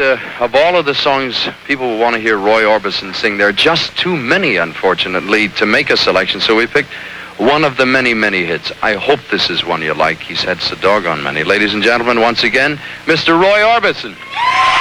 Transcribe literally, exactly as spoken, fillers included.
uh, of all of the songs people want to hear Roy Orbison sing, there are just too many, unfortunately, to make a selection, so we picked one of the many, many hits. I hope this is one you like. He's had so doggone many. Ladies and gentlemen, once again, Mister Roy Orbison.